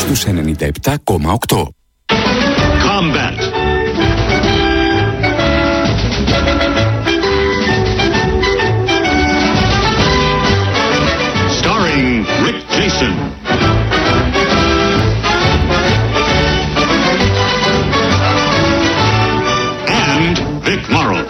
στους 97,8. Combat. Starring Rick Jason. And Vic Morrow.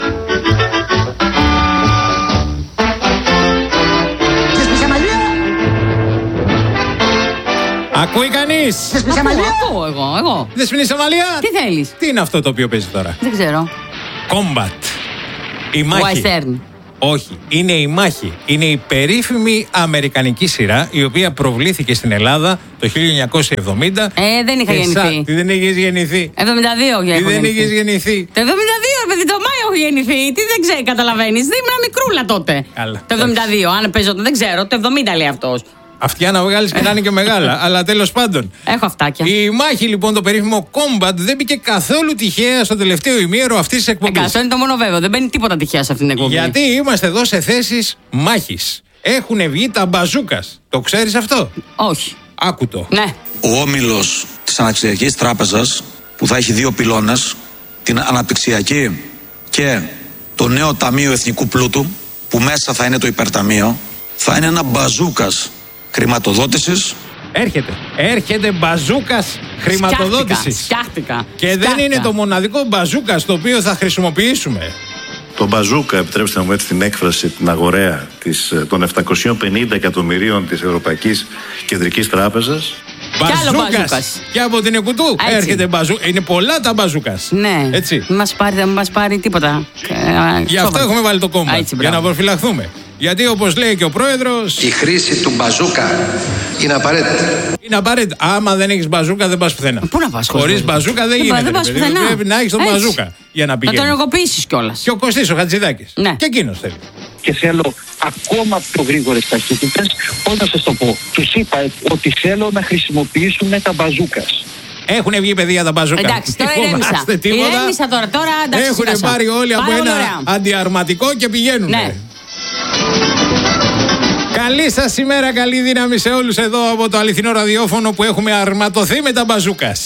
Ακούει κανείς? Ακούω εγώ. Δεσποινή Σαμαλία. Τι θέλεις? Τι είναι αυτό το οποίο παίζει τώρα? Δεν ξέρω. Combat. Η μάχη. Western. Όχι, είναι η μάχη. Είναι η περίφημη αμερικανική σειρά η οποία προβλήθηκε στην Ελλάδα το 1970. Δεν είχα γεννηθεί. Τι δεν είχες γεννηθεί? 72 Τι δεν είχες γεννηθεί? Το 72, παιδί, το Μάιο έχω γεννηθεί. Τι δεν ξέρω, καταλαβαίνεις. Δεν ήμουν μικρούλα τότε. Καλά. Το 72, αν παίζω, δεν ξέρω. Το 70 λέει αυτός. Αυτιά να βγάλεις και να είναι και μεγάλα. Αλλά τέλος πάντων. Έχω αυτάκια. Η μάχη λοιπόν, το περίφημο Combat, δεν μπήκε καθόλου τυχαία στο τελευταίο ημίωρο αυτής της εκπομπής. Αυτό είναι το μόνο βέβαιο. Δεν μπαίνει τίποτα τυχαία σε αυτήν την εκπομπή. Γιατί είμαστε εδώ σε θέσεις μάχης. Έχουν βγει τα μπαζούκας. Το ξέρεις αυτό? Όχι. Άκου το. Ναι. Ο όμιλος της Αναπτυξιακής Τράπεζας, που θα έχει 2 πυλώνες, την αναπτυξιακή και το νέο Ταμείο Εθνικού Πλούτου, που μέσα θα είναι το υπερταμείο, θα είναι ένα μπαζούκας χρηματοδότησης. Έρχεται μπαζούκας χρηματοδότησης. Φτιάχτηκα. Και δεν είναι το μοναδικό μπαζούκας το οποίο θα χρησιμοποιήσουμε. Το μπαζούκα, επιτρέψτε να μου έτσι την έκφραση, την αγοραία των 750 εκατομμυρίων της Ευρωπαϊκής Κεντρικής Τράπεζας. Μπαζούκας. Και από την Εκουτού έρχεται μπαζούκας. Είναι πολλά τα μπαζούκας. Ναι. Έτσι. Δεν μας πάρει τίποτα. Γι' αυτό έχουμε βάλει το Combat. Για να προφυλαχθούμε. Γιατί όπως λέει και ο πρόεδρος, η χρήση του μπαζούκα είναι απαραίτητη. Είναι απαραίτητη. Άμα δεν έχεις μπαζούκα δεν πας πουθενά. Πού να πας? Χωρίς μπαζούκα δεν γίνεται. Πρέπει να έχεις τον μπαζούκα για να πηγαίνεις. Να τον ενεργοποιήσεις κιόλας. Και ο Κωστής ο Χατζηδάκης. Ναι. Και εκείνος θέλει. Και θέλω ακόμα πιο γρήγορες ταχύτητες. Πώς να σας το πω? Τους είπα ότι θέλω να χρησιμοποιήσουν τα μπαζούκας. Έχουν βγει παιδιά τα μπαζούκα. Εντάξει, τώρα ηρέμησα τώρα. Έχουν πάρει όλοι από ένα αντιαρματικό και πηγαίνουν. Ναι. Καλή σας ημέρα, καλή δύναμη σε όλους εδώ από το αληθινό ραδιόφωνο που έχουμε αρματωθεί με τα μπαζούκας.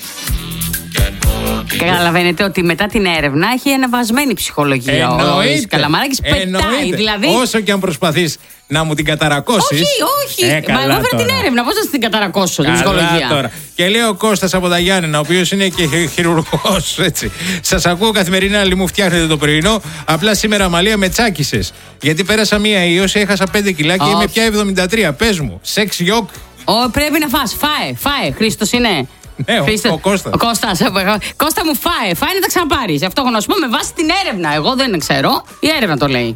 Καταλαβαίνετε ότι μετά την έρευνα έχει αναβασμένη ψυχολογία. Ο Καλαμαράκης πετάει. Δηλαδή... Όσο και αν προσπαθείς να μου την καταρακώσεις. Όχι. Μα εγώ έφερα την έρευνα. Πώς θα την καταρακώσω την ψυχολογία? Τώρα. Και λέει ο Κώστας από τα Γιάννενα, ο οποίος είναι και χειρουργός. Έτσι. Σας ακούω καθημερινά, λέει, μου φτιάχνετε το πρωινό. Απλά σήμερα, Μαλία, με τσάκισες. Γιατί πέρασα μία ίωση, έχασα 5 κιλά και είμαι πια 73. Πες μου, σεξ γιοκ. Πρέπει να φας. Φάε. Χρήστος είναι. Ναι, ο Κώστας. Κώστα μου, φάε να τα ξαναπάρεις. Αυτό έχω να σου πω με βάση την έρευνα. Εγώ δεν ξέρω. Η έρευνα το λέει.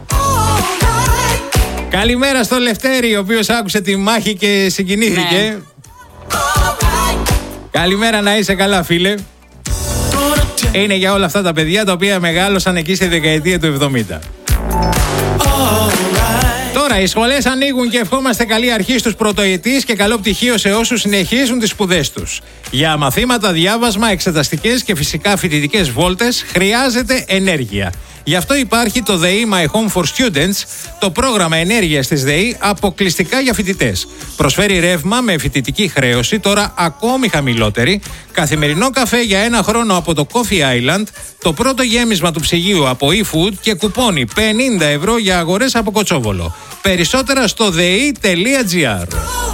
Καλημέρα στο Λευτέρη, ο οποίος άκουσε τη μάχη και συγκινήθηκε. Ναι. Καλημέρα, να είσαι καλά, φίλε. Είναι για όλα αυτά τα παιδιά τα οποία μεγάλωσαν εκεί στη δεκαετία του 70. Τώρα οι σχολές ανοίγουν και ευχόμαστε καλή αρχή στους πρωτοετής και καλό πτυχίο σε όσους συνεχίζουν τις σπουδές τους. Για μαθήματα, διάβασμα, εξεταστικές και φυσικά φοιτητικές βόλτες χρειάζεται ενέργεια. Γι' αυτό υπάρχει το ΔΕΗ My Home for Students, το πρόγραμμα ενέργειας της ΔΕΗ αποκλειστικά για φοιτητές. Προσφέρει ρεύμα με φοιτητική χρέωση, τώρα ακόμη χαμηλότερη, καθημερινό καφέ για 1 χρόνο από το Coffee Island, το πρώτο γέμισμα του ψυγείου από eFood και κουπόνι 50 ευρώ για αγορές από Κοτσόβολο. Περισσότερα στο dei.gr.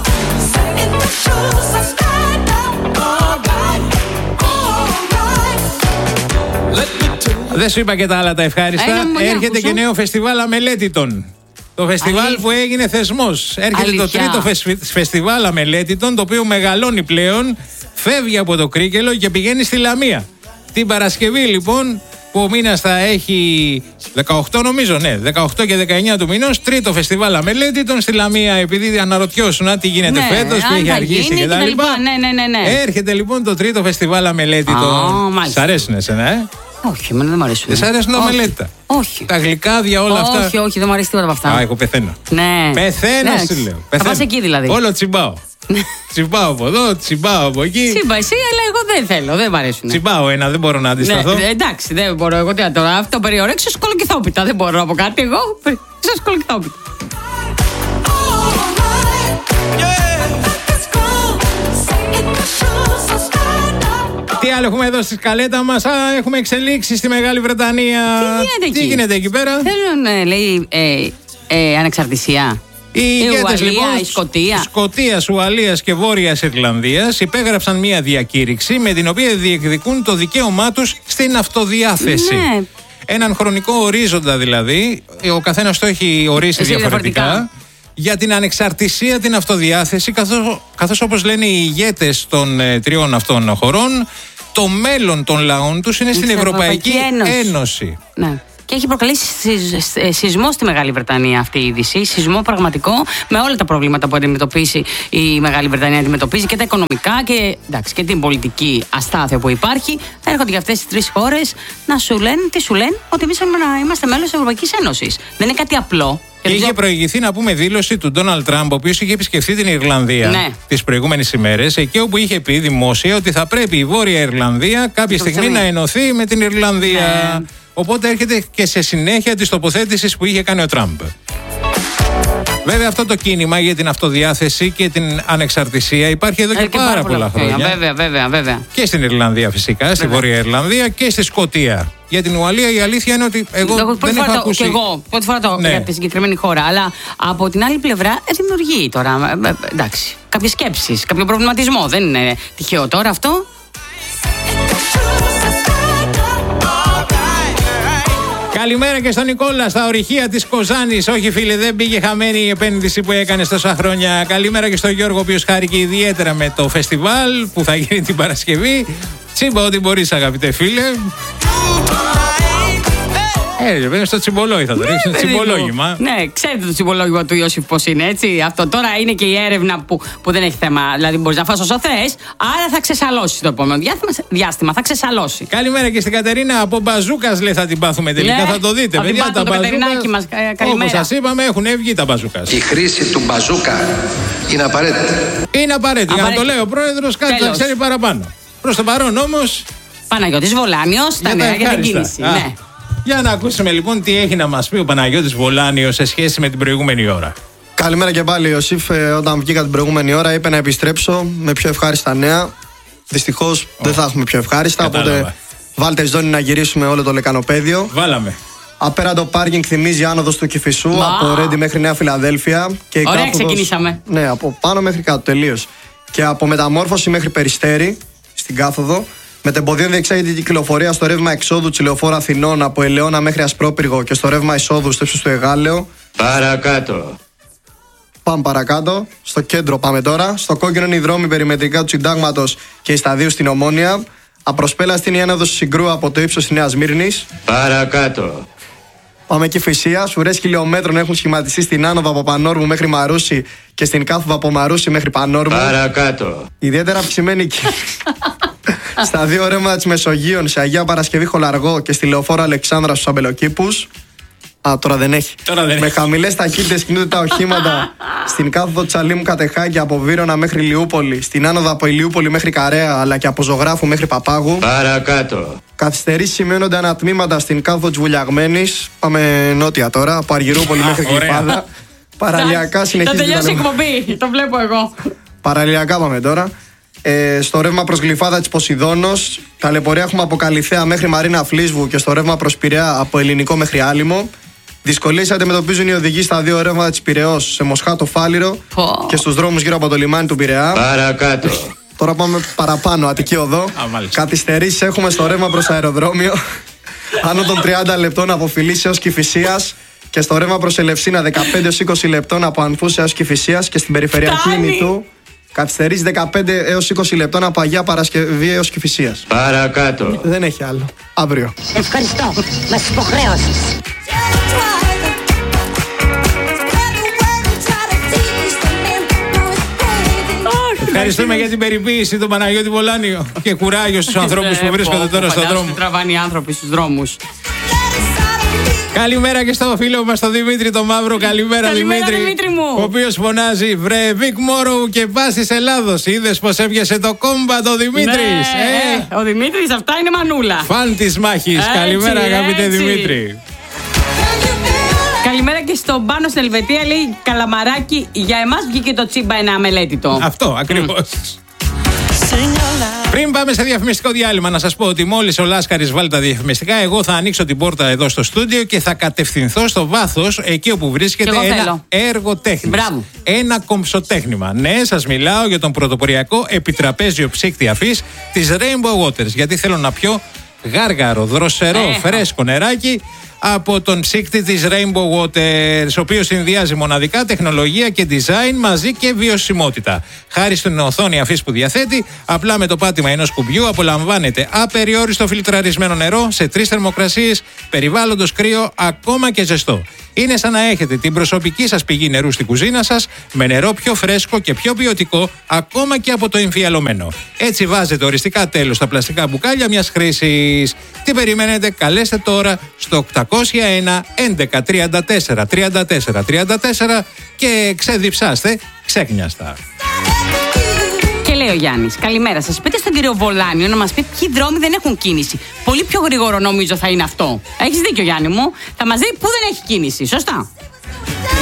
Δεν σου είπα και τα άλλα τα ευχάριστα. Έρχεται και νέο φεστιβάλ αμελέτητων. Το φεστιβάλ που έγινε θεσμός. Έρχεται το τρίτο φεστιβάλ αμελέτητων, το οποίο μεγαλώνει πλέον, φεύγει από το Κρίκελο και πηγαίνει στη Λαμία. Την Παρασκευή λοιπόν, που ο μήνας θα έχει 18 νομίζω, ναι, 18 και 19 του μηνός, τρίτο φεστιβάλ αμελέτητων στη Λαμία, επειδή αναρωτιώσουν τι γίνεται φέτος, που έχει αργήσει και τα λοιπά. Ναι. Έρχεται λοιπόν το τρίτο φεστιβάλ αμελέτητων. Σ' αρέσουν εσένα, Όχι, εμένα δεν μου αρέσουν. Δεν σ' αρέσουν τα μελέτα? Όχι. Τα γλυκάδια, όλα αυτά? Όχι, δεν μου αρέσει τίποτα από αυτά. Εγώ πεθαίνω. Ναι. Πεθαίνω, σου λέω. Θα πας εκεί δηλαδή? Όλο τσιμπάω. Τσιμπάω από εδώ, τσιμπάω από εκεί. Τσιμπά εσύ, αλλά εγώ δεν θέλω, δεν μου αρέσουν. Τσιμπάω ένα, δεν μπορώ να αντισταθώ. Εντάξει, δεν μπορώ εγώ τώρα. Αυτό περιορέξω σκολοκυθόπιτα. Δεν μπορώ να πω κάτι εγώ. Σκολοκυθόπιτα. άλλο έχουμε εδώ στη σκαλέτα μας? Έχουμε εξελίξει στη Μεγάλη Βρετανία. Τι γίνεται εκεί πέρα? Θέλουν, λέει, ανεξαρτησία. Οι ηγέτες λοιπόν Σκωτίας, Ουαλίας και Βόρειας Ιρλανδίας υπέγραψαν μια διακήρυξη με την οποία διεκδικούν το δικαίωμά τους στην αυτοδιάθεση. Ναι. Έναν χρονικό ορίζοντα δηλαδή, ο καθένας το έχει ορίσει διαφορετικά, για την ανεξαρτησία, την αυτοδιάθεση, καθώς όπως λένε οι ηγέτες των τριών αυτών χωρών, το μέλλον των λαών τους είναι στην Ευρωπαϊκή Ένωση. Ναι. Και έχει προκαλέσει σεισμό στη Μεγάλη Βρετανία αυτή η είδηση. Σεισμό πραγματικό, με όλα τα προβλήματα που αντιμετωπίσει η Μεγάλη Βρετανία. Αντιμετωπίζει και τα οικονομικά και, εντάξει, και την πολιτική αστάθεια που υπάρχει. Έρχονται για αυτές τις τρεις χώρες να σου λένε, τι σου λένε, ότι εμείς είμαστε μέλος της Ευρωπαϊκής Ένωσης. Δεν είναι κάτι απλό. Είχε προηγηθεί, να πούμε, δήλωση του Ντόναλντ Τραμπ, ο οποίος είχε επισκεφθεί την Ιρλανδία τις προηγούμενες ημέρες, εκεί όπου είχε πει δημόσια ότι θα πρέπει η Βόρεια Ιρλανδία κάποια στιγμή να ενωθεί με την Ιρλανδία. Ναι. Οπότε έρχεται και σε συνέχεια της τοποθέτησης που είχε κάνει ο Τραμπ. Βέβαια, αυτό το κίνημα για την αυτοδιάθεση και την ανεξαρτησία υπάρχει εδώ και πάρα πολλά χρόνια. Βέβαια. Και στην Ιρλανδία φυσικά, στη Βόρεια Ιρλανδία και στη Σκωτία. Για την Ουαλία η αλήθεια είναι ότι εγώ δεν έχω ακούσει. Και εγώ πρώτη φορά το για τη συγκεκριμένη χώρα. Αλλά από την άλλη πλευρά δημιουργεί τώρα, εντάξει, κάποιες σκέψεις, κάποιο προβληματισμό. Δεν είναι τυχαίο τώρα αυτό. Καλημέρα και στον Νικόλα στα ορυχεία της Κοζάνης. Όχι φίλε, δεν πήγε χαμένη η επένδυση που έκανες τόσα χρόνια. Καλημέρα και στον Γιώργο, ο οποίος χάρηκε ιδιαίτερα με το φεστιβάλ που θα γίνει την Παρασκευή. Τσίμπα ό,τι μπορείς αγαπητέ φίλε. Βέβαια στο τσιμπολόγι θα το ρίξουν, τσιμπολόγημα. Ναι, ξέρετε το τσιμπολόγημα του Ιώσιφ πώς είναι, έτσι. Αυτό τώρα είναι και η έρευνα που δεν έχει θέμα. Δηλαδή μπορείς να φας όσο θες, άρα θα ξεσαλώσει το επόμενο διάστημα. Θα ξεσαλώσει. Καλημέρα και στην Κατερίνα από Μπαζούκας, λέει, θα την πάθουμε τελικά. Ναι, θα το δείτε, παιδιά. Τα Κατερινάκι. Όπως σας είπαμε, έχουν βγει τα Μπαζούκας. Η χρήση του μπαζούκα είναι απαραίτητη. Είναι απαραίτητη. Για να το λέει ο πρόεδρος, κάτι θα ξέρει παραπάνω. Προς το παρόν όμως. Παναγιώτης Βολάνιος, τα νέα για την κίνηση. Ναι. Για να ακούσουμε λοιπόν τι έχει να μας πει ο Παναγιώτης Βολάνιος σε σχέση με την προηγούμενη ώρα. Καλημέρα και πάλι, Ιωσήφ. Όταν βγήκα την προηγούμενη ώρα, είπε να επιστρέψω με πιο ευχάριστα νέα. Δυστυχώς δεν θα έχουμε πιο ευχάριστα. Οπότε βάλτε ζώνη να γυρίσουμε όλο το λεκανοπέδιο. Βάλαμε. Απέραντο πάρκινγκ θυμίζει άνοδος του Κηφισού, από Ρέντι μέχρι Νέα Φιλαδέλφια. Και ωραία, ξεκινήσαμε. Ναι, από πάνω μέχρι κάτω, τελείως. Και από Μεταμόρφωση μέχρι Περιστέρι, στην κάθοδο. Μετεμποδίων διεξάγεται η κυκλοφορία στο ρεύμα εξόδου της Λεωφόρου Αθηνών από Ελαιώνα μέχρι Ασπρόπυργο και στο ρεύμα εισόδου στο ύψος του Εγάλεο. Παρακάτω. Πάμε παρακάτω. Στο κέντρο πάμε τώρα. Στο κόκκινο είναι οι δρόμοι περιμετρικά του Συντάγματος και οι σταδίου στην Ομόνια. Απροσπέλαστη είναι η άνοδος Συγκρού από το ύψος της Νέας Μύρνης. Παρακάτω. Πάμε Κηφισίας. Ουρές χιλιόμετρων έχουν σχηματιστεί στην άνοδο από Πανόρμου μέχρι Μαρούσι και στην κάθοδο από Μαρούσι μέχρι Πανόρμου. Παρακάτω. Ιδιαίτερα αυξημένη στα δύο ρεύματα της Μεσογείων, σε Αγία Παρασκευή Χολαργό και στη Λεωφόρο Αλεξάνδρα στους Αμπελοκήπους. Τώρα δεν έχει. Με χαμηλές ταχύτητες κινούνται τα οχήματα στην κάθοδο Τσαλίμου Κατεχάκη από Βύρωνα μέχρι Λιούπολη, στην άνοδο από Ηλιούπολη μέχρι Καρέα, αλλά και από Ζωγράφου μέχρι Παπάγου. Παρακάτω. Καθυστερήσεις σημαίνονται ανατμήματα στην κάθοδο της Βουλιαγμένης. Πάμε νότια τώρα, από Αργυρούπολη μέχρι Γλυφάδα. Παραλιακά συνεχίζεται. Θα τελειώσει η εκπομπή, το βλέπω εγώ. Παραλιακά πάμε τώρα. Στο ρεύμα προς Γλυφάδα της Ποσειδώνος. Ταλαιπωρία έχουμε από Καλυθέα μέχρι Μαρίνα Φλίσβου και στο ρεύμα προς Πειραιά από Ελληνικό μέχρι Άλυμο. Δυσκολίες αντιμετωπίζουν οι οδηγοί στα δύο ρεύματα της Πειραιώς, σε Μοσχάτο Φάληρο και στους δρόμους γύρω από το λιμάνι του Πειραιά. Παρακάτω. Τώρα πάμε παραπάνω, Αττική Οδό. Καθυστερήσεις έχουμε στο ρεύμα προς αεροδρόμιο. Άνω των 30 λεπτών από Φιλίσσια έως Κηφισίας. Και στο ρεύμα προς Ελευσίνα 15-20 λεπτών από Ανφούσια έως Κηφισίας και στην περιφερειακή Ινιτού. Καθυστερείς 15 έως 20 λεπτών από Αγία Παρασκευή έως Κηφισίας. Παρακάτω. Δεν έχει άλλο. Αύριο. Ευχαριστώ. Μας υποχρέωσες. Ευχαριστούμε για την περιποίηση του Παναγιώτη Βολάνιο και κουράγιο στους ανθρώπους που βρίσκονται τώρα στον δρόμο. Τραβάνε οι άνθρωποι στους δρόμους. Καλημέρα και στο φίλο μας τον Δημήτρη τον Μαύρο. Καλημέρα Δημήτρη μου. Ο οποίος φωνάζει βρε Vic Morrow και πάσης Ελλάδος. Είδες πως έπιασε το κόμμπατ ο Δημήτρης. Ο Δημήτρης αυτά είναι μανούλα. Φαν της μάχης. Καλημέρα αγαπητέ Δημήτρη. Καλημέρα και στον Πάνο στην Ελβετία, λέει Καλαμαράκι. Για εμάς βγήκε το τσίμπα ένα αμελέτητο. Αυτό ακριβώς. Πριν πάμε σε διαφημιστικό διάλειμμα, να σας πω ότι μόλις ο Λάσκαρης βάλει τα διαφημιστικά, εγώ θα ανοίξω την πόρτα εδώ στο στούντιο και θα κατευθυνθώ στο βάθος, εκεί όπου βρίσκεται ένα έργο τέχνης. Ένα κομψοτέχνημα. Ναι, σας μιλάω για τον πρωτοποριακό επιτραπέζιο ψύκτη αφής της Rainbow Waters. Γιατί θέλω να πιω γάργαρο, δροσερό, φρέσκο νεράκι από τον ψύκτη της Rainbow Waters, ο οποίος συνδυάζει μοναδικά τεχνολογία και design μαζί και βιωσιμότητα. Χάρη στην οθόνη αφής που διαθέτει, απλά με το πάτημα ενός κουμπιού απολαμβάνετε απεριόριστο φιλτραρισμένο νερό σε 3 θερμοκρασίες, περιβάλλοντος κρύο, ακόμα και ζεστό. Είναι σαν να έχετε την προσωπική σας πηγή νερού στην κουζίνα σας, με νερό πιο φρέσκο και πιο ποιοτικό, ακόμα και από το εμφιαλωμένο. Έτσι βάζετε οριστικά τέλος στα πλαστικά μπουκάλια μιας χρήσης. Τι περιμένετε? Καλέστε τώρα στο 801 11 34 34 34 και ξεδιψάστε ξέχνιαστα. Και λέει ο Γιάννης, καλημέρα σας. Πείτε στον κύριο Βολάνιο να μας πει ποιοι δρόμοι δεν έχουν κίνηση. Πολύ πιο γρήγορο νομίζω θα είναι αυτό. Έχεις δίκιο, Γιάννη μου. Θα μας δει που δεν έχει κίνηση. Σωστά.